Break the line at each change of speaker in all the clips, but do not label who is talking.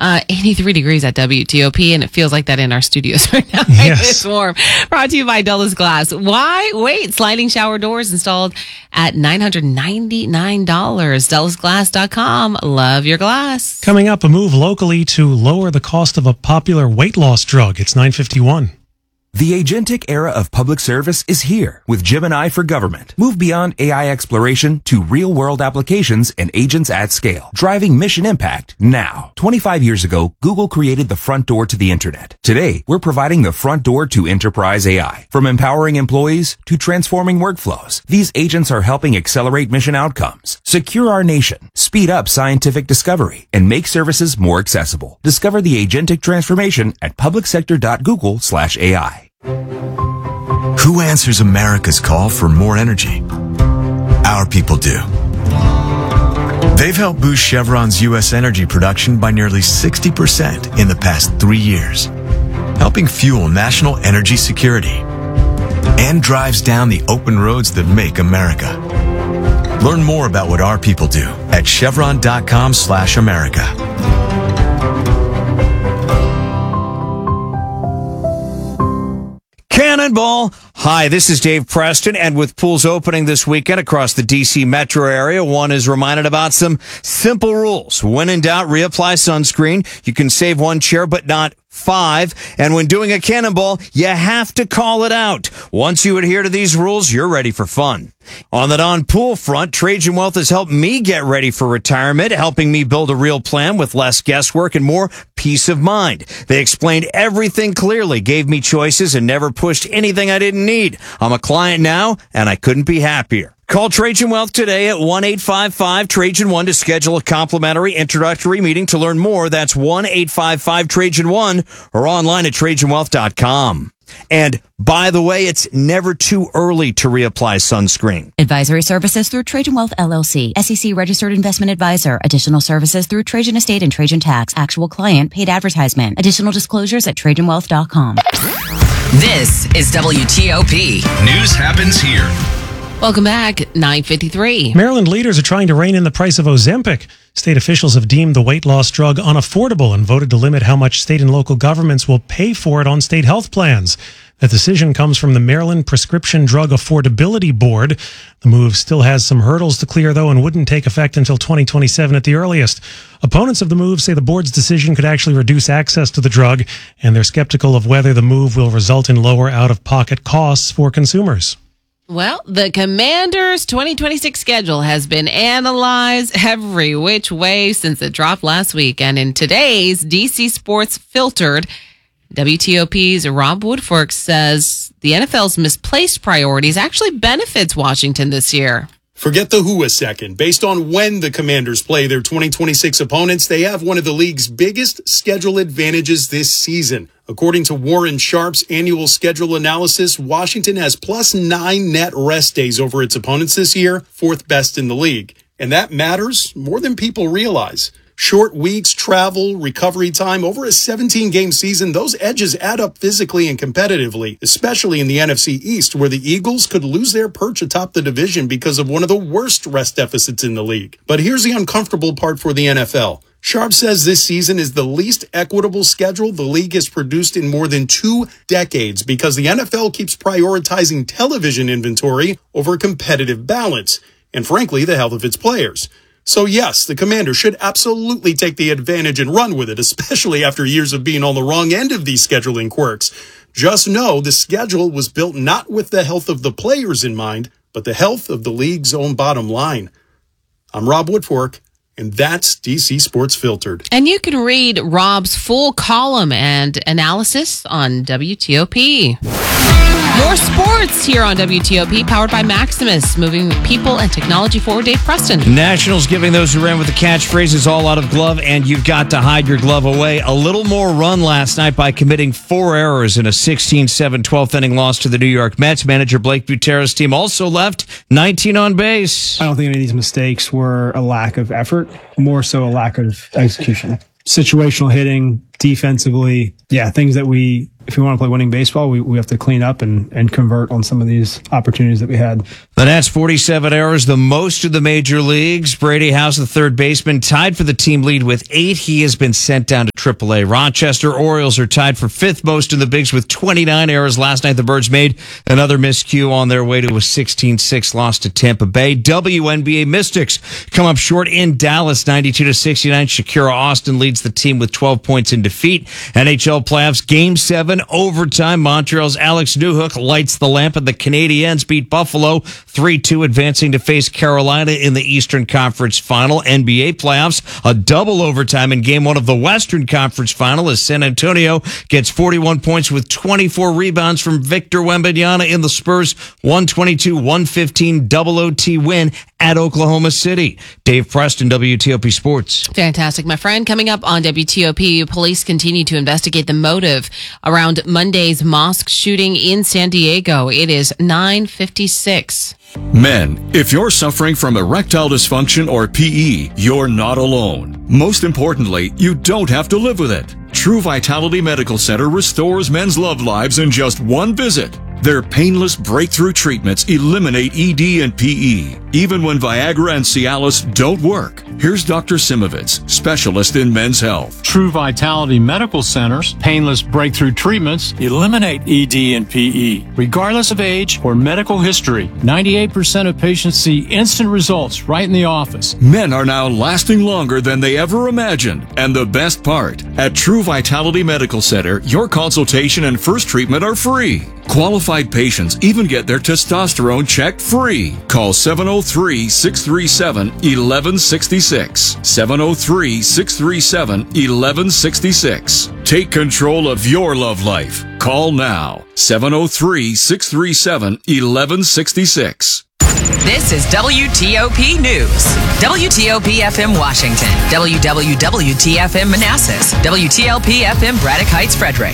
83 degrees at WTOP, and it feels like that in our studios right now.
Yes.
It's warm. Brought to you by Dulles Glass. Why wait? Sliding shower doors installed at $999. DullesGlass.com. Love your glass.
Coming up, a move locally to lower the cost of a popular weight loss drug. It's 9:51.
The agentic era of public service is here with Gemini for Government. Move beyond AI exploration to real-world applications and agents at scale, driving mission impact now. 25 years ago, Google created the front door to the internet. Today, we're providing the front door to enterprise AI. From empowering employees to transforming workflows, these agents are helping accelerate mission outcomes, secure our nation, speed up scientific discovery, and make services more accessible. Discover the agentic transformation at publicsector.google/AI.
Who answers America's call for more energy? Our people do. They've helped boost Chevron's U.S. energy production by nearly 60% in the past 3 years, helping fuel national energy security and drives down the open roads that make America. Learn more about what our people do at chevron.com/America.
Cannonball. Hi, this is Dave Preston, and with pools opening this weekend across the D.C. metro area, one is reminded about some simple rules. When in doubt, reapply sunscreen. You can save one chair, but not 5. And when doing a cannonball, you have to call it out. Once you adhere to these rules, you're ready for fun. On the non-pool front, Trajan Wealth has helped me get ready for retirement, helping me build a real plan with less guesswork and more peace of mind. They explained everything clearly, gave me choices, and never pushed anything I didn't need. I'm a client now, and I couldn't be happier. Call Trajan Wealth today at 1-855-TRAJAN-1 to schedule a complimentary introductory meeting to learn more. That's 1-855-TRAJAN-1 or online at TrajanWealth.com. And by the way, it's never too early to reapply sunscreen.
Advisory services through Trajan Wealth LLC, SEC registered investment advisor. Additional services through Trajan Estate and Trajan Tax. Actual client paid advertisement. Additional disclosures at TrajanWealth.com.
This is WTOP. News happens here.
Welcome back. 9:53.
Maryland leaders are trying to rein in the price of Ozempic. State officials have deemed the weight loss drug unaffordable and voted to limit how much state and local governments will pay for it on state health plans. That decision comes from the Maryland Prescription Drug Affordability Board. The move still has some hurdles to clear, though, and wouldn't take effect until 2027 at the earliest. Opponents of the move say the board's decision could actually reduce access to the drug, and they're skeptical of whether the move will result in lower out-of-pocket costs for consumers.
Well, the Commanders' 2026 schedule has been analyzed every which way since it dropped last week. And in today's DC Sports Filtered, WTOP's Rob Woodfork says the NFL's misplaced priorities actually benefits Washington this year.
Forget the who a second. Based on when the Commanders play their 2026 opponents, they have one of the league's biggest schedule advantages this season. According to Warren Sharp's annual schedule analysis, Washington has +9 net rest days over its opponents this year, 4th best in the league. And that matters more than people realize. Short weeks, travel, recovery time, over a 17-game season, those edges add up physically and competitively, especially in the NFC East, where the Eagles could lose their perch atop the division because of one of the worst rest deficits in the league. But here's the uncomfortable part for the NFL. Sharp says this season is the least equitable schedule the league has produced in more than 2 decades because the NFL keeps prioritizing television inventory over competitive balance and, frankly, the health of its players. So yes, the Commanders should absolutely take the advantage and run with it, especially after years of being on the wrong end of these scheduling quirks. Just know the schedule was built not with the health of the players in mind, but the health of the league's own bottom line. I'm Rob Woodfork, and that's DC Sports Filtered.
And you can read Rob's full column and analysis on WTOP. More sports here on WTOP, powered by Maximus, moving people and technology forward. Dave Preston.
Nationals giving those who ran with the catchphrases all out of glove, and you've got to hide your glove away. A little more run last night by committing 4 errors in a 16-7 12th inning loss to the New York Mets. Manager Blake Buterra's team also left 19 on base.
I don't think any of these mistakes were a lack of effort, more so a lack of execution. Situational hitting, defensively, things that we If we want to play winning baseball, we have to clean up and convert on some of these opportunities that we had.
The Nats 47 errors, the most of the major leagues. Brady House, the third baseman, tied for the team lead with 8. He has been sent down to AAA. Rochester Orioles are tied for 5th most in the bigs with 29 errors. Last night, the Birds made another miscue on their way to a 16-6 loss to Tampa Bay. WNBA Mystics come up short in Dallas, 92-69. Shakira Austin leads the team with 12 points in defeat. NHL playoffs, Game 7, overtime. Montreal's Alex Newhook lights the lamp, and the Canadiens beat Buffalo 3-2, advancing to face Carolina in the Eastern Conference Final. NBA playoffs, a double overtime in Game 1 of the Western Conference Final as San Antonio gets 41 points with 24 rebounds from Victor Wembanyama in the Spurs' 122-115 double OT win at Oklahoma City. Dave Preston, WTOP Sports.
Fantastic, my friend. Coming up on WTOP, police continue to investigate the motive around Monday's mosque shooting in San Diego. It is 9:56.
Men, if you're suffering from erectile dysfunction or PE, you're not alone. Most importantly, you don't have to live with it. True Vitality Medical Center restores men's love lives in just one visit. Their painless breakthrough treatments eliminate ED and PE, even when Viagra and Cialis don't work. Here's Dr. Simovitz, specialist in men's health.
True Vitality Medical Center's painless breakthrough treatments eliminate ED and PE, regardless of age or medical history. 98% of patients see instant results right in the office.
Men are now lasting longer than they ever imagined. And the best part, at True Vitality Medical Center, your consultation and first treatment are free. Qualified patients even get their testosterone checked free. Call 703-637-1166. 703-637-1166. Take control of your love life. Call now. 703-637-1166.
This is WTOP News. WTOP FM Washington. WWWTFM Manassas. WTLP FM Braddock Heights, Frederick.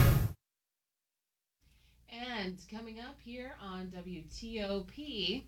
And coming up here on WTOP.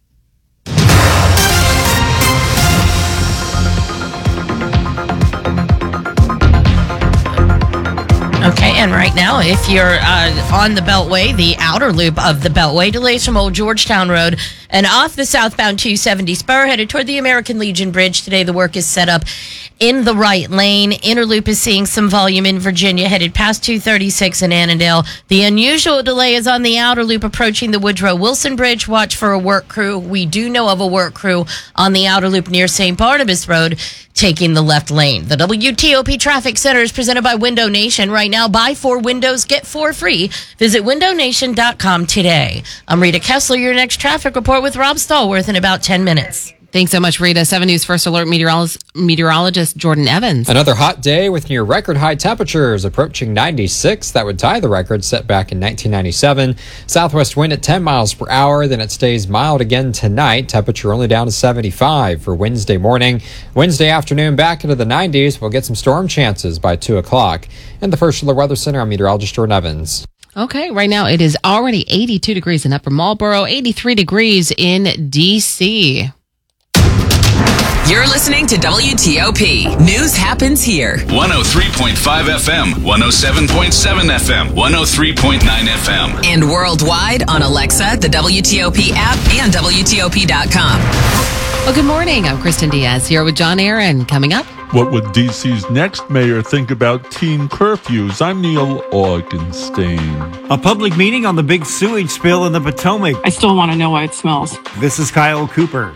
Okay, and right now, if you're on the Beltway, the outer loop of the Beltway, delays from Old Georgetown Road and off the southbound 270 spur headed toward the American Legion Bridge. Today, the work is set up in the right lane. Inner loop is seeing some volume in Virginia, headed past 236 in Annandale. The unusual delay is on the outer loop approaching the Woodrow Wilson Bridge. Watch for a work crew. We do know of a work crew on the outer loop near St. Barnabas Road, taking the left lane. The WTOP Traffic Center is presented by Window Nation. Right now, buy 4 windows, get 4 free. Visit windownation.com today. I'm Rita Kessler, your next traffic report with Rob Stallworth in about 10 minutes.
Thanks so much, Rita. 7 News First Alert meteorologist Jordan Evans.
Another hot day with near record high temperatures approaching 96. That would tie the record set back in 1997. Southwest wind at 10 miles per hour. Then it stays mild again tonight. Temperature only down to 75 for Wednesday morning. Wednesday afternoon back into the 90s. We'll get some storm chances by 2 o'clock. In the First Alert Weather Center, I'm meteorologist Jordan Evans.
Okay, right now it is already 82 degrees in Upper Marlboro, 83 degrees in D.C.
You're listening to WTOP. News happens here.
103.5 FM, 107.7 FM, 103.9 FM.
And worldwide on Alexa, the WTOP app, and WTOP.com.
Well, good morning. I'm Kristen Diaz here with John Aaron. Coming up.
What would D.C.'s next mayor think about teen curfews? I'm Neil Augenstein.
A public meeting on the big sewage spill in the Potomac.
I still want to know why it smells.
This is Kyle Cooper.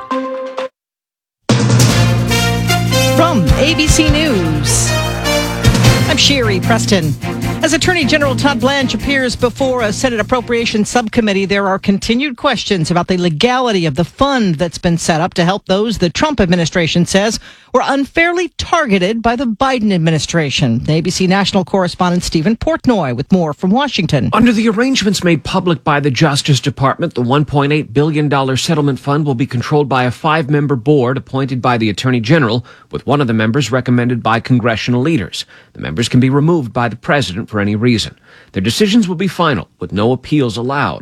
From ABC News, I'm Sherry Preston. As Attorney General Todd Blanche appears before a Senate Appropriations Subcommittee, there are continued questions about the legality of the fund that's been set up to help those the Trump administration says were unfairly targeted by the Biden administration. The ABC national correspondent Stephen Portnoy with more from Washington.
Under the arrangements made public by the Justice Department, the $1.8 billion settlement fund will be controlled by a 5-member board appointed by the Attorney General, with one of the members recommended by congressional leaders. The members can be removed by the president for any reason. Their decisions will be final, with no appeals allowed.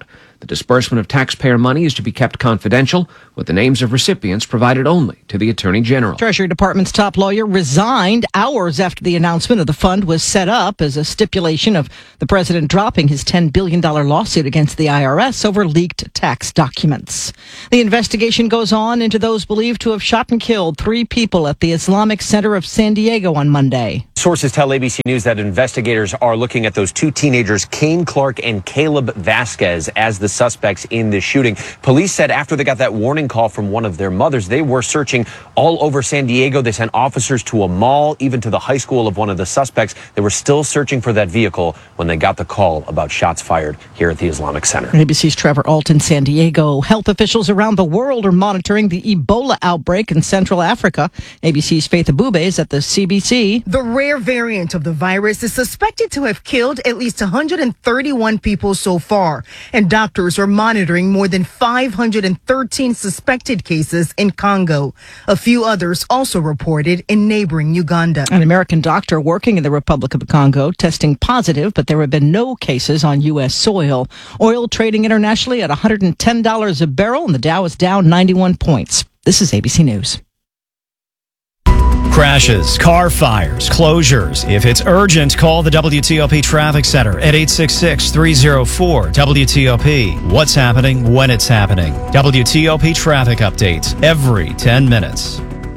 The disbursement of taxpayer money is to be kept confidential, with the names of recipients provided only to the Attorney General.
Treasury Department's top lawyer resigned hours after the announcement of the fund was set up as a stipulation of the president dropping his $10 billion lawsuit against the IRS over leaked tax documents. The investigation goes on into those believed to have shot and killed 3 people at the Islamic Center of San Diego on Monday.
Sources tell ABC News that investigators are looking at those 2 teenagers, Kane Clark and Caleb Vasquez, as the suspects in the shooting. Police said after they got that warning call from one of their mothers, they were searching all over San Diego. They sent officers to a mall, even to the high school of one of the suspects. They were still searching for that vehicle when they got the call about shots fired here at the Islamic Center.
ABC's Trevor Alt in San Diego. Health officials around the world are monitoring the Ebola outbreak in Central Africa. ABC's Faith Abube is at the CBC.
The rare variant of the virus is suspected to have killed at least 131 people so far, and doctors are monitoring more than 513 suspected cases in Congo. A few others also reported in neighboring Uganda.
An American doctor working in the Republic of the Congo testing positive, but there have been no cases on U.S. soil. Oil trading internationally at $110 a barrel, and the Dow is down 91 points. This is ABC News.
Crashes, car fires, closures. If it's urgent, call the WTOP Traffic Center at 866-304-WTOP. What's happening when it's happening. WTOP traffic updates every 10 minutes.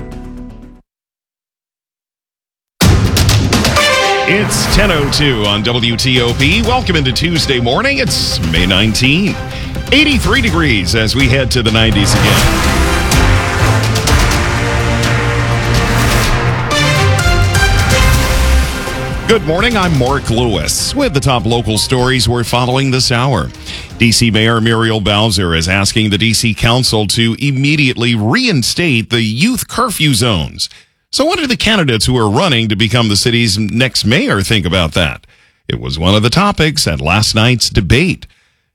It's 10:02 on WTOP. Welcome into Tuesday morning. It's May 19. 83 degrees as we head to the 90s again. Good morning, I'm Mark Lewis with the top local stories we're following this hour. D.C. Mayor Muriel Bowser is asking the D.C. Council to immediately reinstate the youth curfew zones. So what do the candidates who are running to become the city's next mayor think about that? It was one of the topics at last night's debate.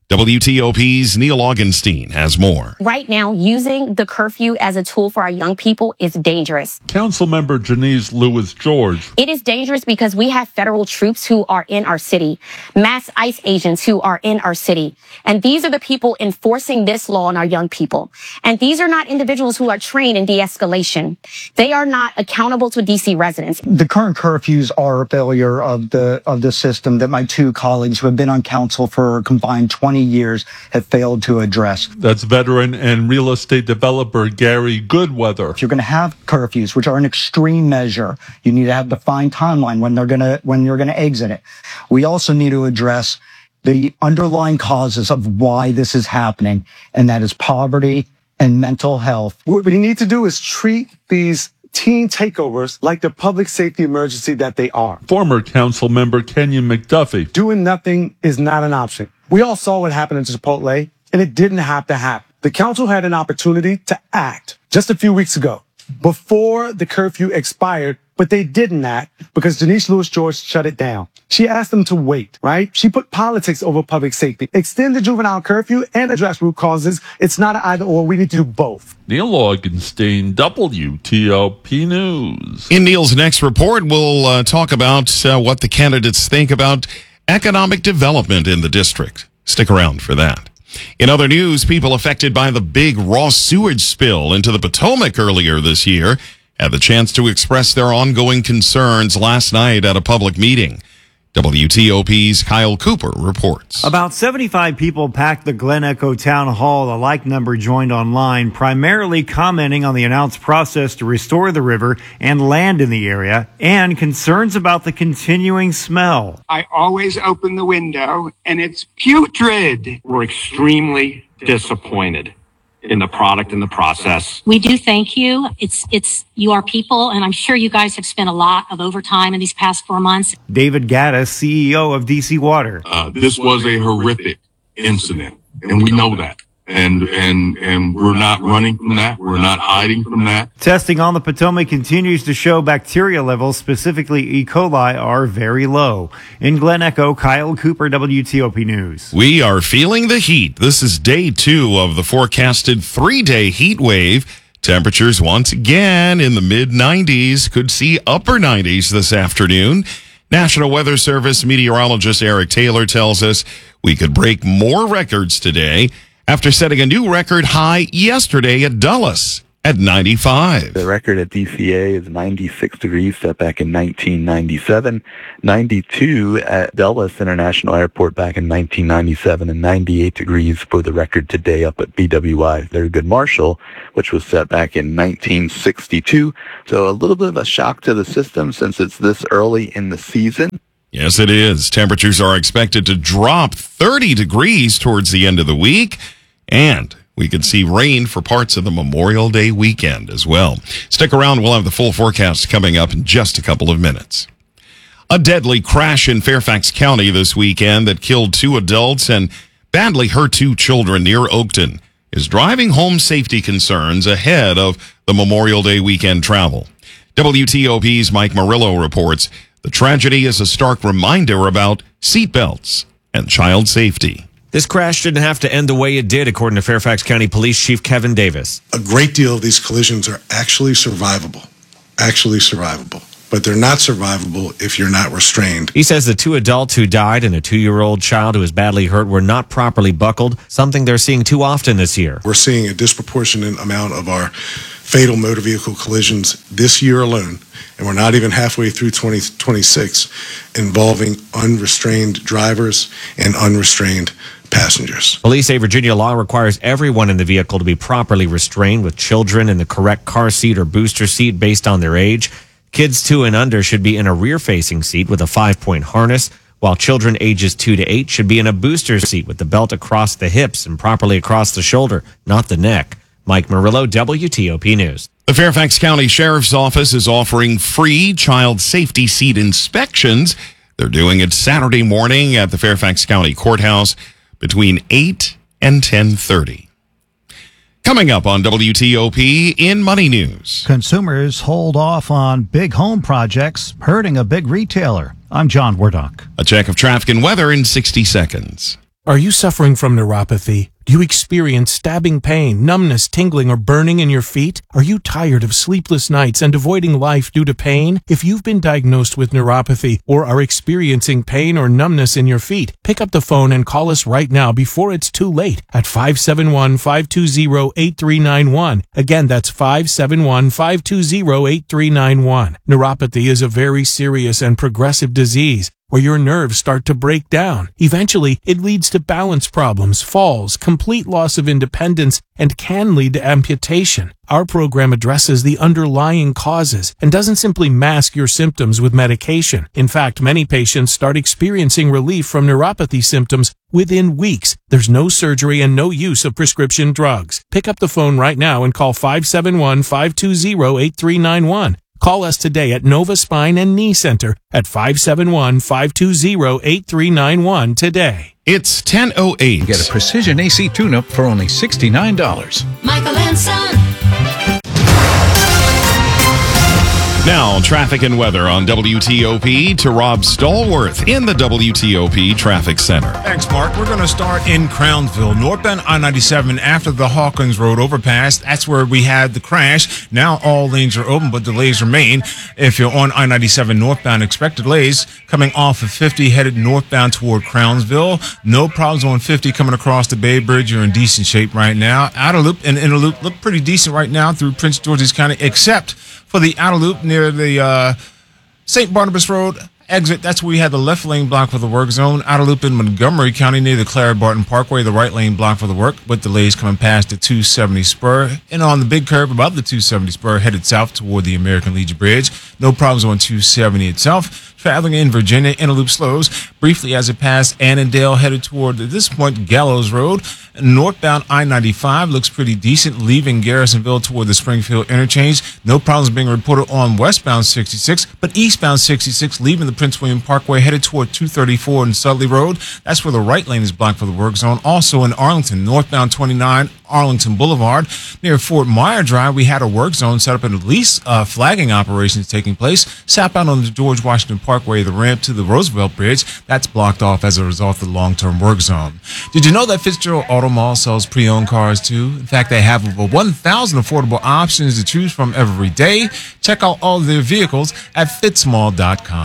WTOP's Neil Augenstein has more.
Right now, using the curfew as a tool for our young people is dangerous.
Councilmember Janice Lewis-George.
It is dangerous because we have federal troops who are in our city, mass ICE agents who are in our city. And these are the people enforcing this law on our young people. And these are not individuals who are trained in de-escalation. They are not accountable to DC residents.
The current curfews are a failure of the system that my 2 colleagues who have been on council for a combined 20 years have failed to address.
That's veteran and real estate developer Gary Goodweather.
If you're going to have curfews, which are an extreme measure, you need to have a defined timeline when you're going to exit it. We also need to address the underlying causes of why this is happening, and that is poverty and mental health.
What we need to do is treat these teen takeovers like the public safety emergency that they are.
Former council member Kenyon McDuffie.
Doing nothing is not an option. We all saw what happened in Chipotle, and it didn't have to happen. The council had an opportunity to act just a few weeks ago before the curfew expired, but they didn't act because Janice Lewis-George shut it down. She asked them to wait, right? She put politics over public safety. Extend the juvenile curfew and address root causes. It's not an either or. We need to do both.
Neil Augenstein, WTOP News.
In Neil's next report, we'll talk about what the candidates think about economic development in the district. Stick around for that. In other news, people affected by the big raw sewage spill into the Potomac earlier this year had the chance to express their ongoing concerns last night at a public meeting. WTOP's Kyle Cooper reports.
About 75 people packed the Glen Echo Town Hall. A like number joined online, primarily commenting on the announced process to restore the river and land in the area and concerns about the continuing smell.
I always open the window and it's putrid.
We're extremely disappointed in the product and the process.
We do thank you. It's you are people, and I'm sure you guys have spent a lot of overtime in these past 4 months.
David Gaddis, CEO of DC Water.
This was a horrific incident, and we know that. And we're not running from that. We're not hiding from that.
Testing on the Potomac continues to show bacteria levels, specifically E. coli, are very low. In Glen Echo, Kyle Cooper, WTOP News.
We are feeling the heat. This is day 2 of the forecasted 3-day heat wave. Temperatures once again in the mid-90s. Could see upper 90s this afternoon. National Weather Service meteorologist Eric Taylor tells us we could break more records today after setting a new record high yesterday at Dulles at 95.
The record at DCA is 96 degrees, set back in 1997, 92 at Dulles International Airport back in 1997, and 98 degrees for the record today up at BWI, Thurgood Marshall, which was set back in 1962. So a little bit of a shock to the system since it's this early in the season.
Yes, it is. Temperatures are expected to drop 30 degrees towards the end of the week, and we could see rain for parts of the Memorial Day weekend as well. Stick around. We'll have the full forecast coming up in just a couple of minutes. A deadly crash in Fairfax County this weekend that killed 2 adults and badly hurt 2 children near Oakton is driving home safety concerns ahead of the Memorial Day weekend travel. WTOP's Mike Murillo reports the tragedy is a stark reminder about seatbelts and child safety.
This crash didn't have to end the way it did, according to Fairfax County Police Chief Kevin Davis.
A great deal of these collisions are actually survivable, but they're not survivable if you're not restrained.
He says the 2 adults who died and a 2-year-old child who was badly hurt were not properly buckled, something they're seeing too often this year.
We're seeing a disproportionate amount of our fatal motor vehicle collisions this year alone, and we're not even halfway through 2026, involving unrestrained drivers and unrestrained passengers.
Police say Virginia law requires everyone in the vehicle to be properly restrained, with children in the correct car seat or booster seat based on their age. Kids 2 and under should be in a rear-facing seat with a 5-point harness, while children ages 2 to 8 should be in a booster seat with the belt across the hips and properly across the shoulder, not the neck. Mike Murillo, WTOP News.
The Fairfax County Sheriff's Office is offering free child safety seat inspections. They're doing it Saturday morning at the Fairfax County Courthouse between 8 and 10:30. Coming up on WTOP in Money News.
Consumers hold off on big home projects, hurting a big retailer. I'm John Wardock.
A check of traffic and weather in 60 seconds.
Are you suffering from neuropathy? Do you experience stabbing pain, numbness, tingling, or burning in your feet? Are you tired of sleepless nights and avoiding life due to pain? If you've been diagnosed with neuropathy or are experiencing pain or numbness in your feet, pick up the phone and call us right now before it's too late at 571-520-8391. Again, that's 571-520-8391. Neuropathy is a very serious and progressive disease where your nerves start to break down. Eventually, it leads to balance problems, falls, complete loss of independence, and can lead to amputation. Our program addresses the underlying causes and doesn't simply mask your symptoms with medication. In fact, many patients start experiencing relief from neuropathy symptoms within weeks. There's no surgery and no use of prescription drugs. Pick up the phone right now and call 571-520-8391. Call us today at Nova Spine and Knee Center at 571-520-8391 today.
It's 10:08.
Get a precision AC tune-up for only $69.
Michael and Son.
Now, traffic and weather on WTOP to Rob Stallworth in the WTOP Traffic Center.
Thanks, Mark. We're going to start in Crownsville, northbound I-97 after the Hawkins Road overpass. That's where we had the crash. Now all lanes are open, but delays remain. If you're on I-97 northbound, expect delays coming off of 50 headed northbound toward Crownsville. No problems on 50 coming across the Bay Bridge. You're in decent shape right now. Outer Loop and Inner Loop look pretty decent right now through Prince George's County, except for the Outer Loop near the St. Barnabas Road exit. That's where we had the left lane blocked for the work zone. Outer Loop in Montgomery County near the Clara Barton Parkway, the right lane blocked for the work, with delays coming past the 270 spur. And on the big curve above the 270 spur, headed south toward the American Legion Bridge. No problems on 270 itself. Traveling in Virginia, Inner Loop slows briefly as it passed Annandale, headed toward, at this point, Gallows Road. Northbound I-95 looks pretty decent, leaving Garrisonville toward the Springfield interchange. No problems being reported on westbound 66, but eastbound 66, leaving the Prince William Parkway, headed toward 234 and Sudley Road. That's where the right lane is blocked for the work zone. Also in Arlington, northbound 29, Arlington Boulevard, near Fort Myer Drive, we had a work zone set up, and at least flagging operations taking place. Southbound on the George Washington Parkway, the ramp to the Roosevelt Bridge, that's blocked off as a result of the long-term work zone. Did you know that Fitzgerald Auto Mall sells pre-owned cars too? In fact, they have over 1,000 affordable options to choose from every day. Check out all of their vehicles at fitzmall.com.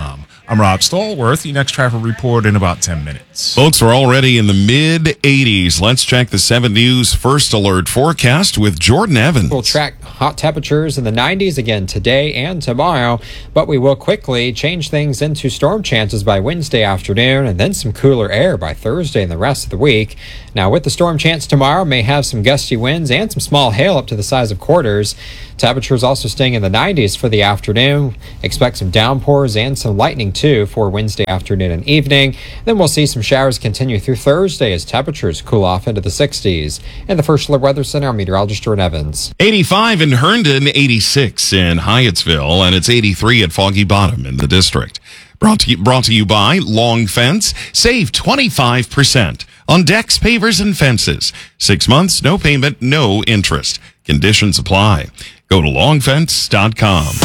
I'm Rob Stallworth. The next traffic report in about 10 minutes.
Folks, we're already in the mid-80s. Let's check the 7 News First Alert forecast with Jordan Evans.
We'll track hot temperatures in the 90s again today and tomorrow, but we will quickly change things into storm chances by Wednesday afternoon and then some cooler air by Thursday and the rest of the week. Now, with the storm chance tomorrow, may have some gusty winds and some small hail up to the size of quarters. Temperatures also staying in the 90s for the afternoon. Expect some downpours and some lightning too for Wednesday afternoon and evening. Then we'll see some showers continue through Thursday as temperatures cool off into the 60s. In the First Alert Weather Center, I'm meteorologist Jordan Evans.
85 in Herndon, 86 in Hyattsville, and it's 83 at Foggy Bottom in the district. Brought to you by Long Fence. Save 25% on decks, pavers, and fences. 6 months, no payment, no interest. Conditions apply. Go to longfence.com.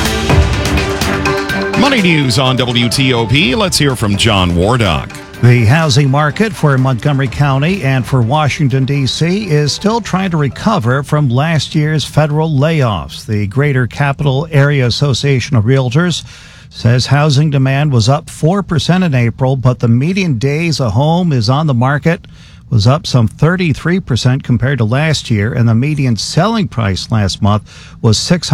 Money news on WTOP. Let's hear from John Wardock.
The housing market for Montgomery County and for Washington, D.C. is still trying to recover from last year's federal layoffs. The Greater Capital Area Association of Realtors says housing demand was up 4% in April, but the median days a home is on the market was up some 33% compared to last year, and the median selling price last month was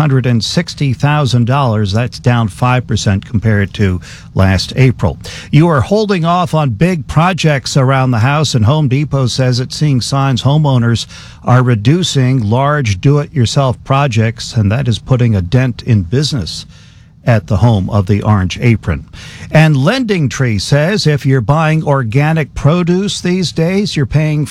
$660,000. That's down 5% compared to last April. You are holding off on big projects around the house, and Home Depot says it's seeing signs homeowners are reducing large do-it-yourself projects, and that is putting a dent in business at the home of the Orange Apron. And LendingTree says if you're buying organic produce these days, you're paying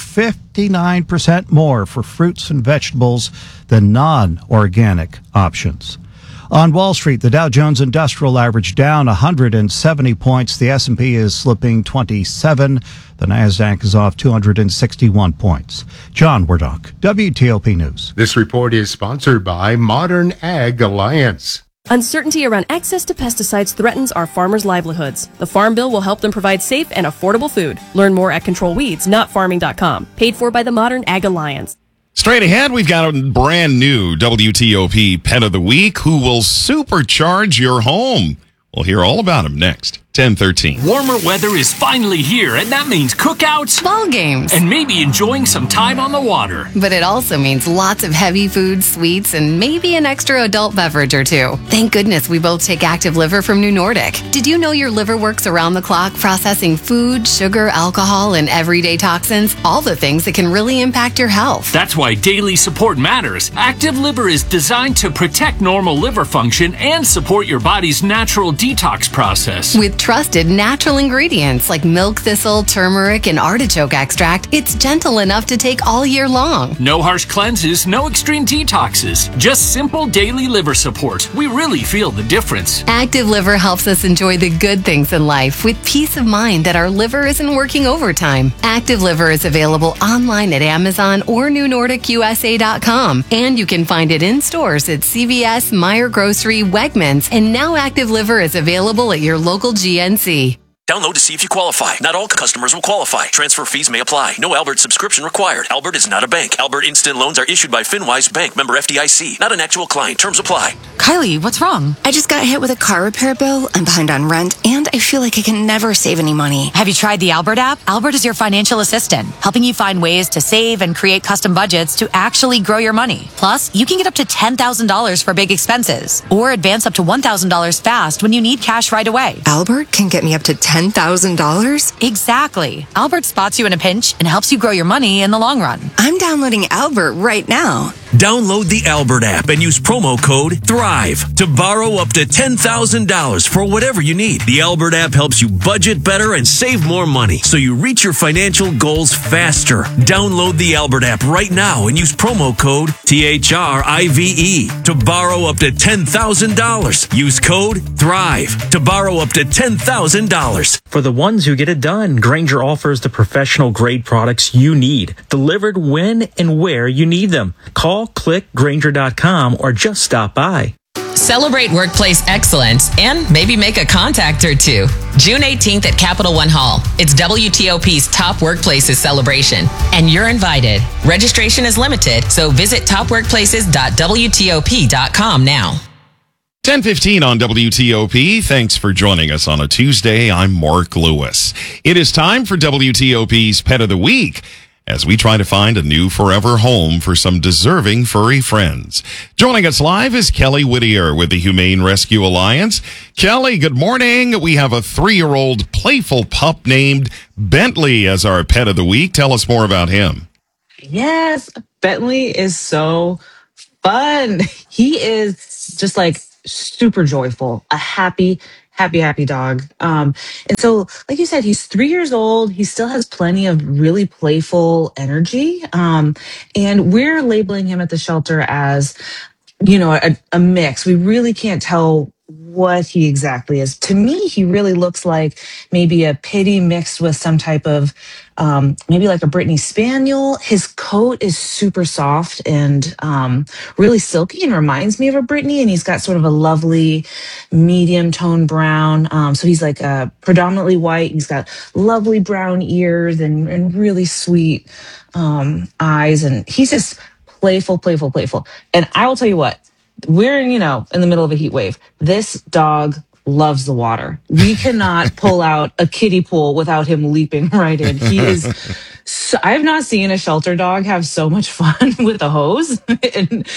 59% more for fruits and vegetables than non-organic options. On Wall Street, the Dow Jones Industrial Average down 170 points. The S&P is slipping 27. The Nasdaq is off 261 points. John Wardock, WTOP News.
This report is sponsored by Modern Ag Alliance.
Uncertainty around access to pesticides threatens our farmers' livelihoods. The Farm Bill will help them provide safe and affordable food. Learn more at controlweeds.farming.com. Paid for by the Modern Ag Alliance.
Straight ahead, we've got a brand new WTOP Pet of the Week who will supercharge your home. We'll hear all about him next. 10:13.
Warmer weather is finally here, and that means cookouts,
ball games,
and maybe enjoying some time on the water.
But it also means lots of heavy food, sweets, and maybe an extra adult beverage or two. Thank goodness we both take Active Liver from New Nordic. Did you know your liver works around the clock processing food, sugar, alcohol, and everyday toxins? All the things that can really impact your health.
That's why daily support matters. Active Liver is designed to protect normal liver function and support your body's natural detox process.
With trusted natural ingredients like milk thistle, turmeric, and artichoke extract, it's gentle enough to take all year long.
No harsh cleanses, no extreme detoxes, just simple daily liver support. We really feel the difference.
Active Liver helps us enjoy the good things in life with peace of mind that our liver isn't working overtime. Active Liver is available online at Amazon or NewNordicUSA.com, and you can find it in stores at CVS, Meijer Grocery, Wegmans, and now Active Liver is available at your local GNC.
Download to see if you qualify. Not all customers will qualify. Transfer fees may apply. No Albert subscription required. Albert is not a bank. Albert Instant Loans are issued by FinWise Bank, member FDIC. Not an actual client. Terms apply.
Kylie, what's wrong? I just got hit with a car repair bill. I'm behind on rent, and I feel like I can never save any money.
Have you tried the Albert app? Albert is your financial assistant, helping you find ways to save and create custom budgets to actually grow your money. Plus, you can get up to $10,000 for big expenses, or advance up to $1,000 fast when you need cash right away.
Albert can get me up to $10,000?
Exactly. Albert spots you in a pinch and helps you grow your money in the long run.
I'm downloading Albert right now.
Download the Albert app and use promo code THRIVE to borrow up to $10,000 for whatever you need. The Albert app helps you budget better and save more money so you reach your financial goals faster. Download the Albert app right now and use promo code THRIVE to borrow up to $10,000. Use code THRIVE to borrow up to $10,000.
For the ones who get it done, Grainger offers the professional grade products you need, delivered when and where you need them. Call, click Grainger.com, or just stop by.
Celebrate workplace excellence and maybe make a contact or two. June 18th at Capital One Hall. It's WTOP's Top Workplaces celebration, and you're invited. Registration is limited, so visit topworkplaces.wtop.com now.
10:15 on WTOP. Thanks for joining us on a Tuesday. I'm Mark Lewis. It is time for WTOP's Pet of the Week as we try to find a new forever home for some deserving furry friends. Joining us live is Kelly Whittier with the Humane Rescue Alliance. Kelly, good morning. We have a 3-year-old playful pup named Bentley as our Pet of the Week. Tell us more about him.
Yes, Bentley is so fun. He is just like super joyful, a happy dog. And so, like you said, he's 3 years old. He still has plenty of really playful energy. And we're labeling him at the shelter as, a mix. We really can't tell what he exactly is. To me, he really looks like maybe a pitty mixed with some type of, maybe like a Brittany Spaniel. His coat is super soft and really silky and reminds me of a Brittany. And he's got sort of a lovely medium tone brown. So he's like predominantly white. He's got lovely brown ears and really sweet eyes. And he's just playful. And I will tell you what, we're, in the middle of a heat wave. This dog loves the water. We cannot pull out a kiddie pool without him leaping right in. He is, I have not seen a shelter dog have so much fun with a hose. And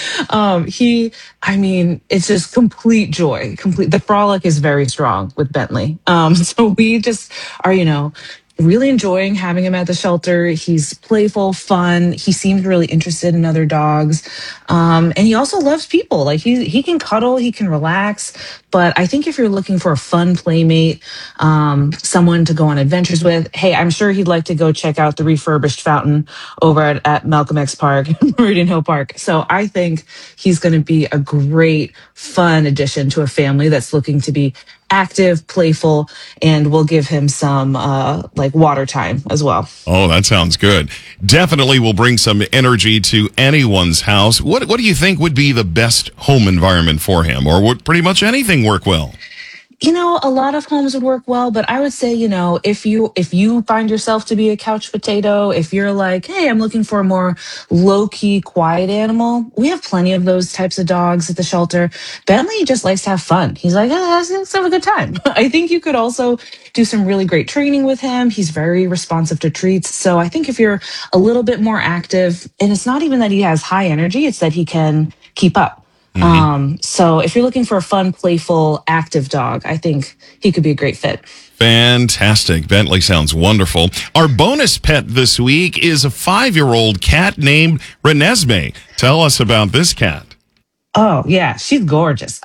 it's just complete joy. The frolic is very strong with Bentley. So we just are, really enjoying having him at the shelter. He's playful, fun. He seems really interested in other dogs. And he also loves people. Like he can cuddle, he can relax. But I think if you're looking for a fun playmate, someone to go on adventures with, hey, I'm sure he'd like to go check out the refurbished fountain over at Malcolm X Park, Meridian Hill Park. So I think he's going to be a great, fun addition to a family that's looking to be active, playful, and we'll give him some water time as well.
Oh, that sounds good. Definitely will bring some energy to anyone's house. What do you think would be the best home environment for him, or would pretty much anything work well?
A lot of homes would work well, but I would say, if you find yourself to be a couch potato, if you're like, hey, I'm looking for a more low-key, quiet animal, we have plenty of those types of dogs at the shelter. Bentley just likes to have fun. He's like, let's have a good time. I think you could also do some really great training with him. He's very responsive to treats. So I think if you're a little bit more active, and it's not even that he has high energy, it's that he can keep up. So if you're looking for a fun, playful, active dog, I think he could be a great fit.
Fantastic. Bentley sounds wonderful. Our bonus pet this week is a 5-year-old cat named Renesmee. Tell us about this cat.
Oh, yeah. She's gorgeous.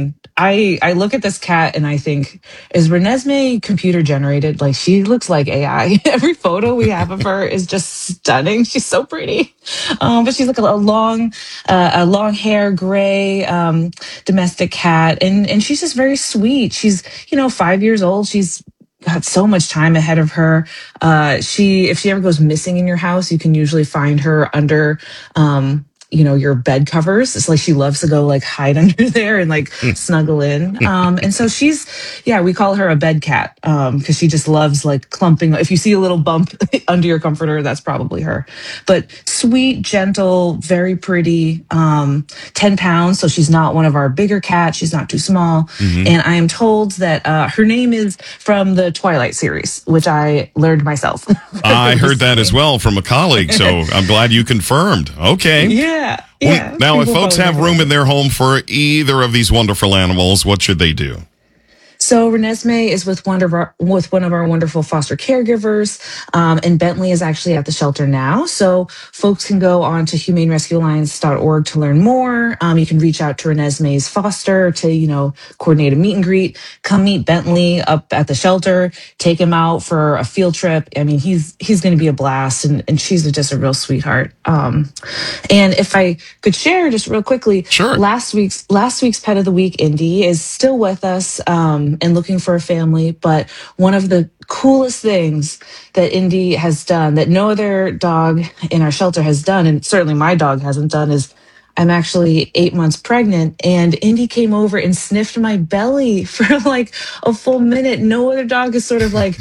I look at this cat and I think, is Renesmee computer generated? Like, she looks like AI. Every photo we have of her is just stunning. She's so pretty. But she's like a long hair, gray, domestic cat. And she's just very sweet. She's, 5 years old. She's got so much time ahead of her. If she ever goes missing in your house, you can usually find her under, your bed covers. It's like she loves to go hide under there and snuggle in. And so we call her a bed cat because she just loves clumping. If you see a little bump under your comforter, that's probably her. But sweet, gentle, very pretty, 10 pounds. So she's not one of our bigger cats. She's not too small. Mm-hmm. And I am told that her name is from the Twilight series, which I learned myself.
I heard that as well from a colleague. So I'm glad you confirmed. Okay.
Yeah. Yeah.
Now, if folks have room in their home for either of these wonderful animals, what should they do?
So Renesmee is with one of our wonderful foster caregivers, and Bentley is actually at the shelter now. So folks can go on to humanerescuealliance.org to learn more. You can reach out to Renesmee's foster to coordinate a meet and greet. Come meet Bentley up at the shelter. Take him out for a field trip. He's going to be a blast, and she's just a real sweetheart. And if I could share just real quickly,
sure.
Last week's Pet of the Week, Indy, is still with us. And looking for a family. But one of the coolest things that Indy has done that no other dog in our shelter has done, and certainly my dog hasn't done, is I'm actually 8 months pregnant, and Indy came over and sniffed my belly for a full minute. No other dog has sort of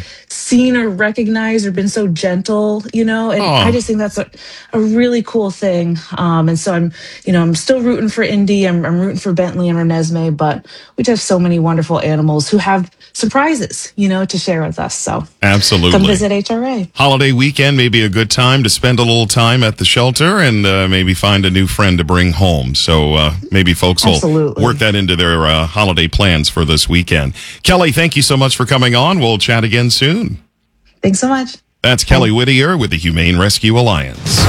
seen or recognized or been so gentle, and I just think that's a really cool thing. And so I'm still rooting for Indy. I'm rooting for Bentley and Renesmee, but we just have so many wonderful animals who have surprises, to share with us. So
absolutely,
come visit HRA.
Holiday weekend may be a good time to spend a little time at the shelter and maybe find a new friend to bring home. So maybe folks will work that into their holiday plans for this weekend. Kelly, thank you so much for coming on. We'll chat again soon.
Thanks so much.
That's Kelly Whittier with the Humane Rescue Alliance.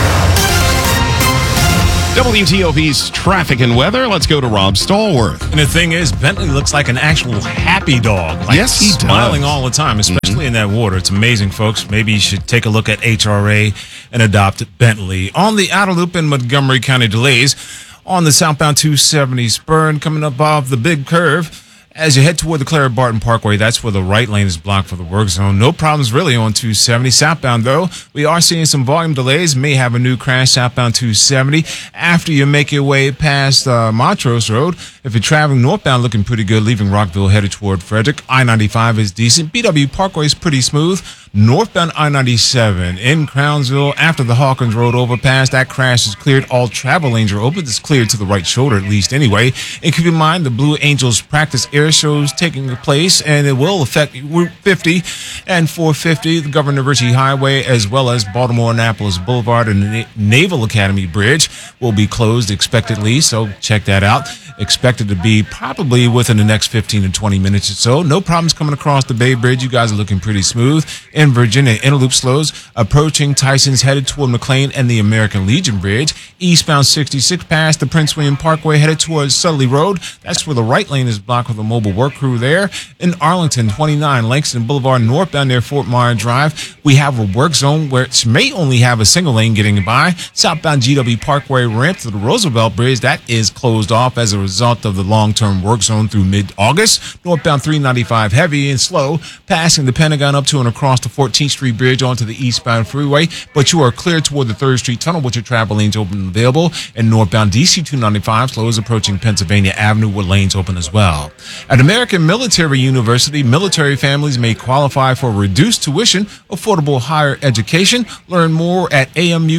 WTOP's traffic and weather. Let's go to Rob Stallworth.
And the thing is, Bentley looks like an actual happy dog.
Yes, he
smiling
does.
all the time, especially in that water. It's amazing, folks. Maybe you should take a look at HRA and adopt Bentley. On the outer loop in Montgomery County, delays on the southbound 270 spur coming up off the big curve. As you head toward the Clara Barton Parkway, that's where the right lane is blocked for the work zone. No problems really on 270. Southbound, though, we are seeing some volume delays. May have a new crash southbound 270 after you make your way past Montrose Road. If you're traveling northbound, looking pretty good, leaving Rockville headed toward Frederick. I-95 is decent. BW Parkway is pretty smooth. Northbound I-97 in Crownsville after the Hawkins Road overpass. That crash is cleared. All travel lanes are open. It's cleared to the right shoulder at least anyway. And keep in mind the Blue Angels practice air shows taking place, and it will affect Route 50 and 450, the Governor Ritchie Highway, as well as Baltimore-Annapolis Boulevard and the Naval Academy Bridge will be closed expectedly, so check that out. Expected to be probably within the next 15 to 20 minutes or so. No problems coming across the Bay Bridge. You guys are looking pretty smooth. In Virginia, Interloop slows approaching Tyson's headed toward McLean and the American Legion Bridge. Eastbound 66 past the Prince William Parkway headed towards Sudley Road. That's where the right lane is blocked with a mobile work crew there. In Arlington, 29 Langston Boulevard northbound near Fort Myers Drive. We have a work zone where it may only have a single lane getting by. Southbound GW Parkway ramp to the Roosevelt Bridge, that is closed off as a result of the long-term work zone through mid-August. Northbound 395 heavy and slow, passing the Pentagon up to and across the 14th Street Bridge onto the eastbound freeway, but you are clear toward the 3rd Street Tunnel with your travel lanes open and available. And northbound DC 295 slows approaching Pennsylvania Avenue with lanes open as well. At American Military University, military families may qualify for reduced tuition, affordable higher education. Learn more at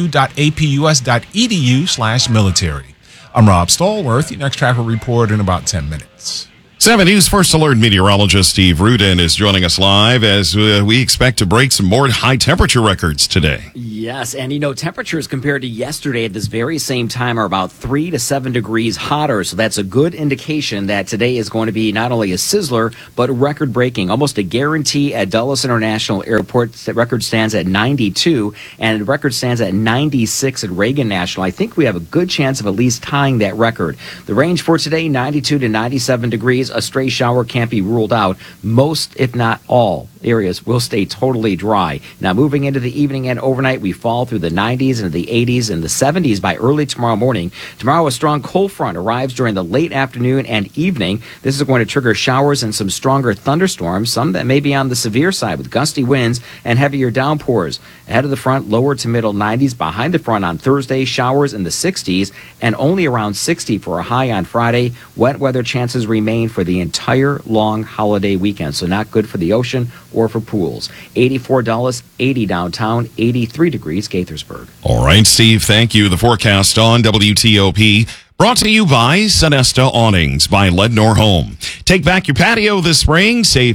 amu.apus.edu/military. I'm Rob Stallworth. Your next traffic report in about 10 minutes.
7 News First Alert meteorologist Steve Rudin is joining us live as we expect to break some more high temperature records today.
Yes, and temperatures compared to yesterday at this very same time are about 3 to 7 degrees hotter. So that's a good indication that today is going to be not only a sizzler, but record breaking. Almost a guarantee at Dulles International Airport. The record stands at 92, and the record stands at 96 at Reagan National. I think we have a good chance of at least tying that record. The range for today, 92 to 97 degrees. A stray shower can't be ruled out. Most, if not all, areas will stay totally dry. Now, moving into the evening and overnight, we fall through the 90s and the 80s and the 70s by early tomorrow morning. Tomorrow, a strong cold front arrives during the late afternoon and evening. This is going to trigger showers and some stronger thunderstorms, some that may be on the severe side with gusty winds and heavier downpours. Ahead of the front, lower to middle 90s. Behind the front on Thursday, showers in the 60s and only around 60 for a high on Friday. Wet weather chances remain for the entire long holiday weekend, so not good for the ocean or for pools. 84 Dulles, 80 downtown, 83 degrees Gaithersburg.
All right, Steve, thank you. The forecast on WTOP. Brought to you by Sonesta Awnings by Lednor Home. Take back your patio this spring. Save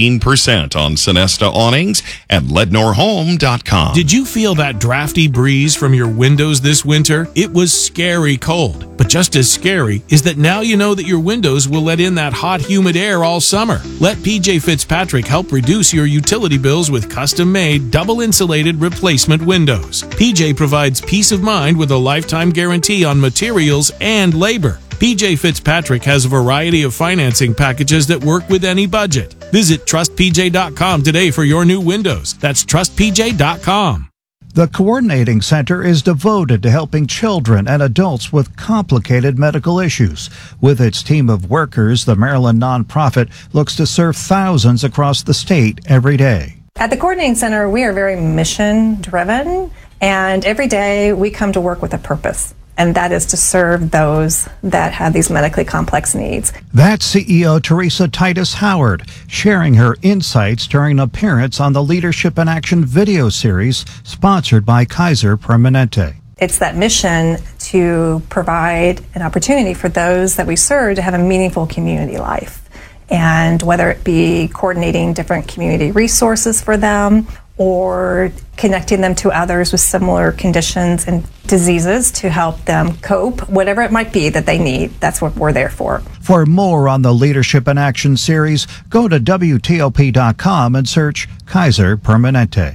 15% on Sonesta Awnings at LednorHome.com.
Did you feel that drafty breeze from your windows this winter? It was scary cold. But just as scary is that now you know that your windows will let in that hot, humid air all summer. Let PJ Fitzpatrick help reduce your utility bills with custom-made, double-insulated replacement windows. PJ provides peace of mind with a lifetime guarantee on materials and labor. PJ Fitzpatrick has a variety of financing packages that work with any budget. Visit TrustPJ.com today for your new windows. That's TrustPJ.com.
The Coordinating Center is devoted to helping children and adults with complicated medical issues. With its team of workers, the Maryland nonprofit looks to serve thousands across the state every day.
At the Coordinating Center, we are very mission-driven, and every day we come to work with a purpose.
and that is to serve those that have these medically complex needs.
That's CEO Teresa Titus Howard sharing her insights during an appearance on the Leadership in Action video series sponsored by Kaiser Permanente.
It's that mission to provide an opportunity for those that we serve to have a meaningful community life. And whether it be coordinating different community resources for them or connecting them to others with similar conditions and diseases to help them cope, whatever it might be that they need, that's what we're there for.
For more on the Leadership in Action series, go to WTOP.com and search Kaiser Permanente.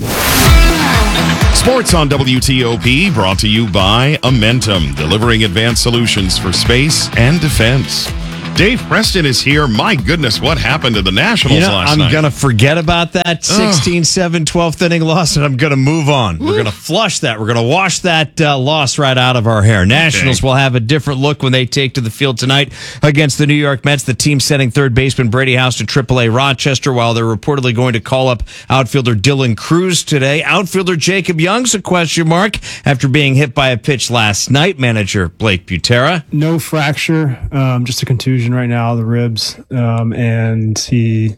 Sports on WTOP, brought to you by Amentum, delivering advanced solutions for space and defense. Dave Preston is here. My goodness, what happened to the Nationals last night?
I'm going to forget about that 16-7 12th inning loss, and I'm going to move on. We're going to flush that. We're going to wash that loss right out of our hair. Nationals will have a different look when they take to the field tonight against the New York Mets. The team sending third baseman Brady House to AAA Rochester, while they're reportedly going to call up outfielder Dylan Cruz today. Outfielder Jacob Young's a question mark after being hit by a pitch last night. Manager Blake Butera.
No fracture, just a contusion right now, the ribs, and he